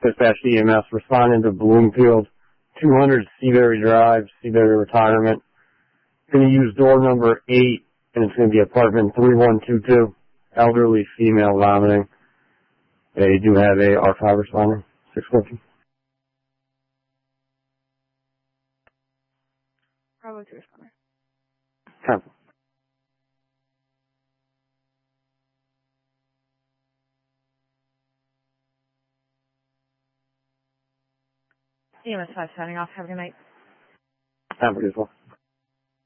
Dispatch EMS responding to Bloomfield, 200 Seabury Drive, Seabury Retirement. Going to use door number 8, and it's going to be apartment 3122, elderly female vomiting. They do have a R5 responder, 614. Bravo 2 responder. Temple. EMS 5 signing off. Have a good night. Temple as well.